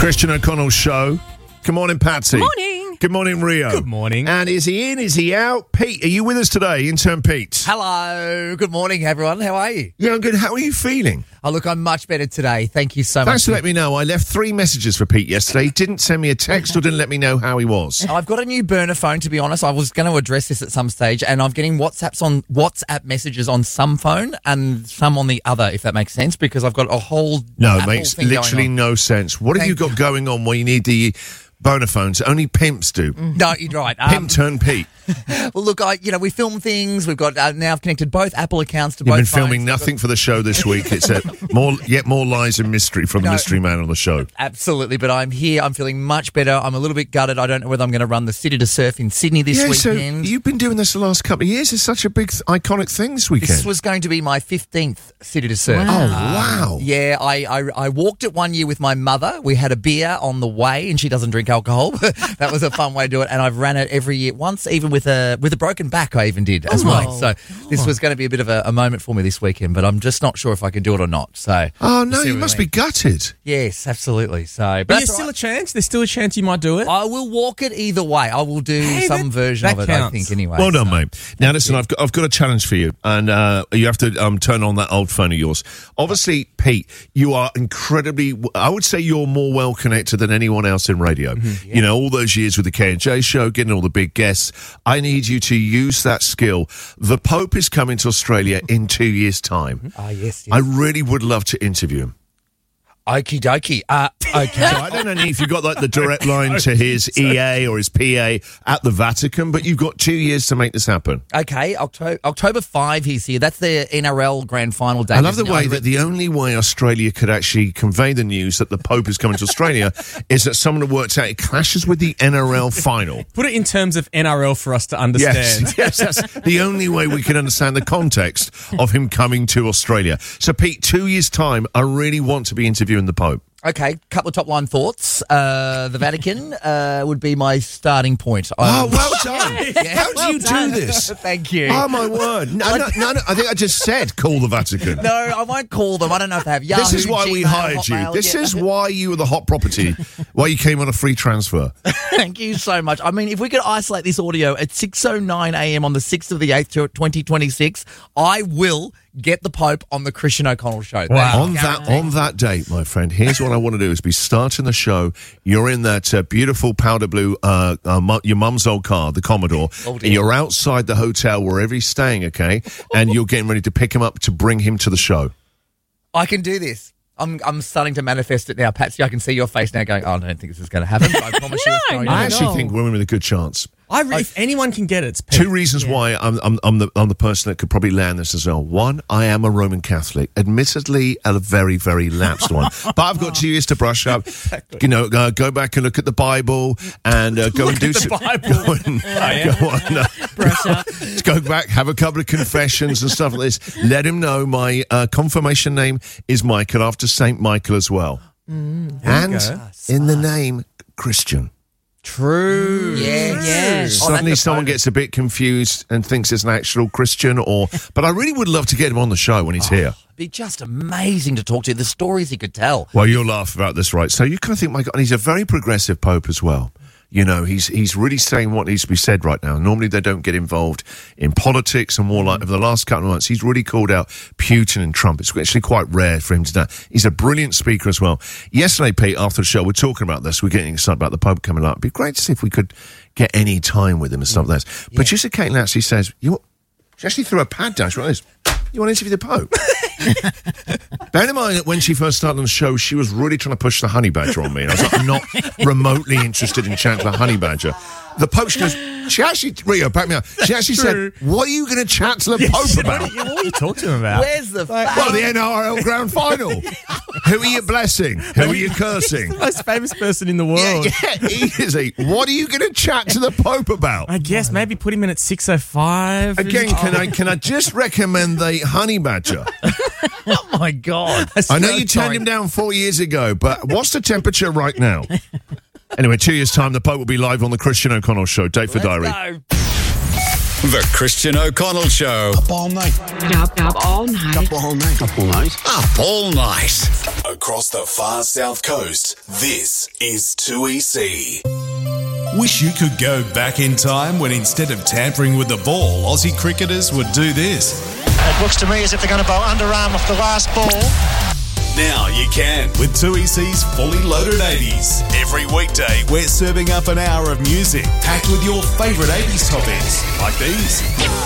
Christian O'Connell Show. Good morning, Patsy. Morning. Good morning, Rio. Good morning. And is he in? Is he out? Pete, are you with us today, intern Pete? Hello. Good morning, everyone. How are you? Yeah, I'm good. How are you feeling? Oh, look, I'm much better today. Thank you so much. Thanks for letting me know. I left 3 messages for Pete yesterday. He didn't send me a text or didn't let me know how he was. I've got a new burner phone, to be honest. I was going to address this at some stage, and I'm getting WhatsApp messages on some phone and some on the other, if that makes sense, because I've got a whole No, it Apple makes thing literally going on. no sense. What have you got going on where you need the burner phones? Only pimps do. No, you're right. Pimp turn Pete. Well, look, we film things. We've got now I've connected both Apple accounts to You've both been phones. filming nothing for the show this week. It's more lies and mystery from the mystery man on the show. Absolutely, but I'm here. I'm feeling much better. I'm a little bit gutted. I don't know whether I'm going to run the City to Surf in Sydney this weekend. So you've been doing this the last couple of years. It's such a big, iconic thing this weekend. This was going to be my 15th City to Surf. Oh, wow. Yeah, I walked it one year with my mother. We had a beer on the way, and she doesn't drink alcohol. That was a fun way to do it, and I've ran it every year. Once, even with a broken back, I even did as well. So this was going to be a bit of a moment for me this weekend, but I'm just not sure if I can do it or not. So oh no, you must be gutted. Yes, absolutely. So, But there's still a chance. There's still a chance you might do it. I will walk it either way. I will do some version of it. counts. I think anyway. Well done, mate. Now listen, I've got a challenge for you, and you have to turn on that old phone of yours. Obviously, Pete, you are incredibly. I would say you're more well connected than anyone else in radio. You know, all those years with the K&J show, getting all the big guests. I need you to use that skill. The Pope is coming to Australia in 2 years' time. Yes. I really would love to interview him. Okie dokie. Okay. So I don't know if you've got like the direct line to his EA or his PA at the Vatican, but you've got 2 years to make this happen. Okay, October 5 he's here. That's the NRL grand final day. I love the way that the only way Australia could actually convey the news that the Pope is coming to Australia is that someone worked out it clashes with the NRL final. Put it in terms of NRL for us to understand. Yes, that's the only way we can understand the context of him coming to Australia. So, Pete, 2 years' time, I really want to be interviewing the Pope. Okay, couple of top-line thoughts. The Vatican would be my starting point. Oh, well done. How do you do this? Thank you. Oh, my word. No, I think I just said call the Vatican. No, I won't call them. I don't know if they have Yahoo, This is why we Gmail, hired you. Hotmail. This is why you were the hot property, why you came on a free transfer. Thank you so much. I mean, if we could isolate this audio at 6:09 a.m. on the 6th of the 8th, 2026, I will get the Pope on the Christian O'Connell Show. Wow. On that date, my friend, here's what I want to do is be starting the show. You're in that beautiful powder blue, your mum's old car, the Commodore. Oh, And you're outside the hotel, wherever he's staying, okay? And you're getting ready to pick him up to bring him to the show. I can do this. I'm starting to manifest it now. Patsy, I can see your face now going, oh, I don't think this is going to happen, but I promise you it's going to I happen. actually think we're in with a good chance. If anyone can get it, it's Pete. 2 reasons why I'm the person that could probably land this as well. One, I am a Roman Catholic, admittedly a very, very lapsed one, but I've got 2 years to brush up. You know, go back and look at the Bible and go and do some. Go back, have a couple of confessions and stuff like this. Let him know my confirmation name is Michael after Saint Michael as well, and in the name Christian. True. Yes. Suddenly someone gets a bit confused and thinks it's an actual Christian but I really would love to get him on the show when he's here. It'd be just amazing to talk to. The stories he could tell. Well, you'll laugh about this, right? So you kind of think, my God, and he's a very progressive Pope as well. You know, he's really saying what needs to be said right now. Normally they don't get involved in politics and more like over the last couple of months. He's really called out Putin and Trump. It's actually quite rare for him to do. He's a brilliant speaker as well. Yesterday, Pete, after the show, we're talking about this. We're getting excited about the Pope coming up. It'd be great to see if we could get any time with him and stuff like that. But just Caitlin actually says, she actually threw a pad down. She went like this. You want to interview the Pope? Bear in mind that when she first started on the show, she was really trying to push the honey badger on me. And I was like, I'm not remotely interested in chatting to the honey badger. The Pope, she actually, Rio, back me up. She actually said, what are you going to chat to the Pope about? What are you talking to him about? Where's the Well, the NRL Grand Final. Who are you blessing? Who are you cursing? The most famous person in the world. Yeah, easy. What are you going to chat to the Pope about? I guess maybe put him in at 6:05. Again, can I just recommend the honey badger? Oh, my God. I know you turned him down 4 years ago, but what's the temperature right now? Anyway, 2 years' time, the Pope will be live on the Christian O'Connell Show. Date for diary. Go. The Christian O'Connell Show. Up all night. Up all night. Up all night. Up all night. Up all night. Across the far south coast, this is 2EC. Wish you could go back in time when instead of tampering with the ball, Aussie cricketers would do this. It looks to me as if they're going to bowl underarm off the last ball. Now you can with 2EC's Fully Loaded 80s. Every weekday, we're serving up an hour of music packed with your favourite 80s topics like these.